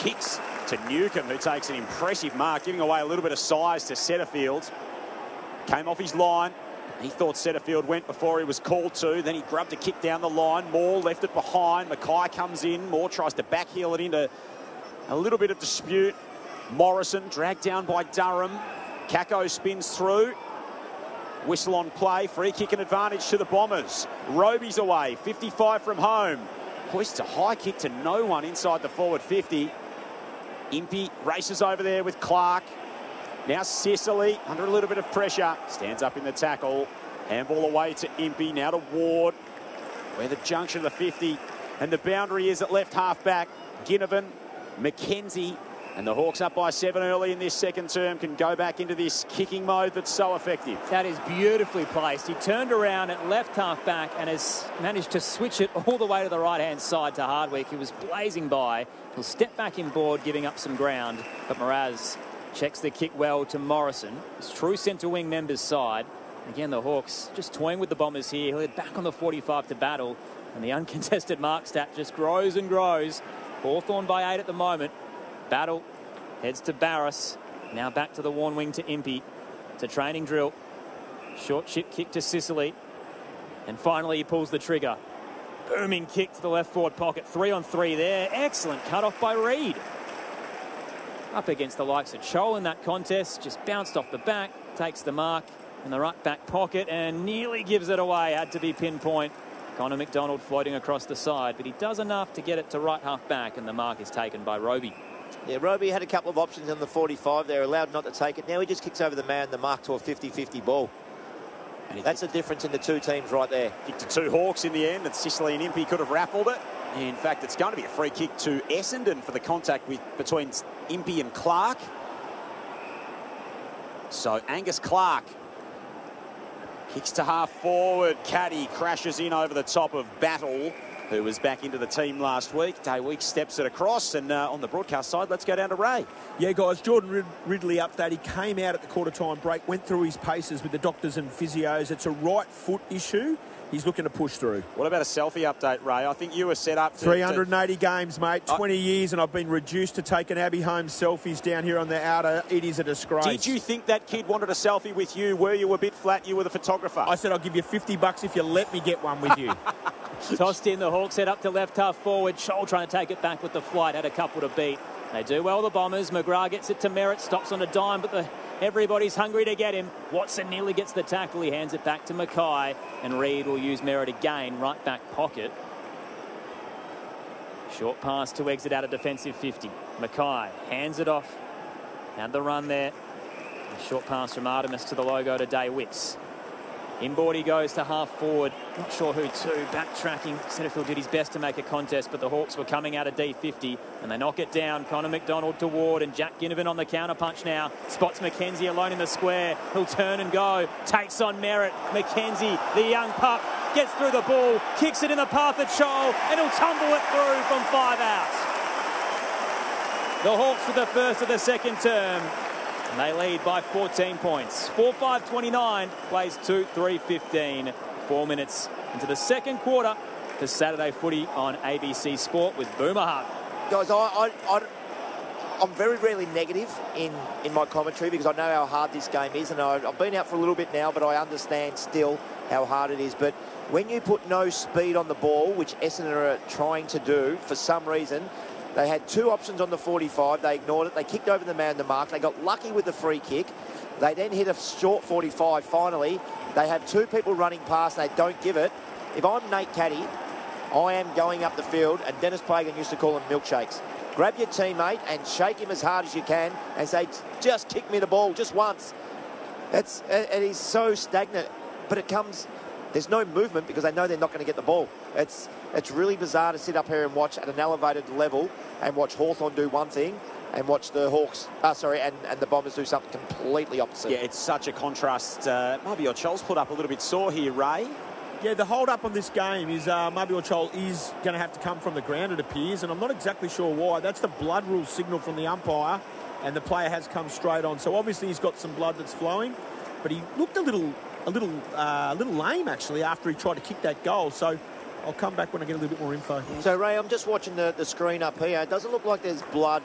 kicks to Newcombe, who takes an impressive mark, giving away a little bit of size to Setterfield. Came off his line. He thought Setterfield went before he was called to. Then he grabbed a kick down the line. Moore left it behind. Mackay comes in. Moore tries to backheel it into a little bit of dispute. Morrison dragged down by Durham. Kako spins through. Whistle on play. Free kick and advantage to the Bombers. Roby's away. 55 from home. Hoists a high kick to no one inside the forward 50. Impey races over there with Clark. Now Sicily under a little bit of pressure. Stands up in the tackle. Handball away to Impey. Now to Ward. Where the junction of the 50 and the boundary is at left half back. Ginnivan, McKenzie. And the Hawks up by 7 early in this second term can go back into this kicking mode that's so effective. That is beautifully placed. He turned around at left half back and has managed to switch it all the way to the right-hand side to Hardwick, who was blazing by. He'll step back inboard, giving up some ground. But Mraz checks the kick well to Morrison. His true centre wing members side. Again, the Hawks just toying with the Bombers here. He'll head back on the 45 to Battle. And the uncontested mark stat just grows and grows. Hawthorn by 8 at the moment. Battle heads to Barras. Now back to the worn wing to Impey. To training drill. Short chip kick to Sicily. And finally he pulls the trigger. Booming kick to the left forward pocket. 3 on 3 there. Excellent cut off by Reid. Up against the likes of Chol in that contest. Just bounced off the back. Takes the mark in the right back pocket and nearly gives it away. Had to be pinpoint. Connor McDonald floating across the side, but he does enough to get it to right half back, and the mark is taken by Roby. Yeah, Roby had a couple of options on the 45 there, allowed not to take it. Now he just kicks over the man, the mark to a 50-50 ball. And that's the difference in the two teams right there. Kick to 2 Hawks in the end, and Sicily and Impey could have raffled it. In fact, it's going to be a free kick to Essendon for the contact between Impey and Clark. So Angus Clark kicks to half forward. Caddy crashes in over the top of Battle, who was back into the team last week. Day Week steps it across, and on the broadcast side, let's go down to Ray. Yeah, guys, Jordan Ridley update. He came out at the quarter-time break, went through his paces with the doctors and physios. It's a right foot issue. He's looking to push through. What about a selfie update, Ray? I think you were set up to... 380 games, mate, 20 years, and I've been reduced to taking Abbey Holmes selfies down here on the outer. It is a disgrace. Did you think that kid wanted a selfie with you? Were you a bit flat? You were the photographer. I said I'll give you $50 if you let me get one with you. Tossed in, the Hawks head up to left half forward. Scholl trying to take it back with the flight. Had a couple to beat. They do well, the Bombers. McGrath gets it to Merritt. Stops on a dime, but everybody's hungry to get him. Watson nearly gets the tackle. He hands it back to Mackay. And Reid will use Merritt again. Right back pocket. Short pass to exit out of defensive 50. Mackay hands it off. Had the run there. A short pass from Artemis to the logo to Day Wicks. Inboard he goes to half forward. Not sure who to. Backtracking. Setterfield did his best to make a contest, but the Hawks were coming out of D50 and they knock it down. Connor McDonald to Ward and Jack Ginnivan on the counter punch now. Spots McKenzie alone in the square. He'll turn and go. Takes on Merritt. McKenzie, the young pup, gets through the ball, kicks it in the path of Chol, and he'll tumble it through from 5 out. The Hawks with the first of the second term. And they lead by 14 points. 4-5-29, plays 2-3-15. 4 minutes into the second quarter for Saturday footy on ABC Sport with Boomer Hunt. Guys, I'm very rarely negative in my commentary because I know how hard this game is, and I've been out for a little bit now, but I understand still how hard it is. But when you put no speed on the ball, which Essendon are trying to do for some reason, they had 2 options on the 45. They ignored it. They kicked over the man the mark. They got lucky with the free kick. They then hit a short 45 finally. They have 2 people running past and they don't give it. If I'm Nate Caddy, I am going up the field, and Dennis Pagan used to call them milkshakes. Grab your teammate and shake him as hard as you can and say, just kick me the ball just once. It is so stagnant, but it comes... There's no movement because they know they're not going to get the ball. It's really bizarre to sit up here and watch at an elevated level and watch Hawthorn do one thing and watch the Hawks, and the Bombers do something completely opposite. Yeah, it's such a contrast. Mabior Chol's put up a little bit sore here, Ray. Yeah, the hold-up on this game is Mabior Chol is going to have to come from the ground, it appears, and I'm not exactly sure why. That's the blood rule signal from the umpire, and the player has come straight on. So obviously he's got some blood that's flowing, but he looked a little lame, actually, after he tried to kick that goal. So I'll come back when I get a little bit more info. So, Ray, I'm just watching the screen up here. It doesn't look like there's blood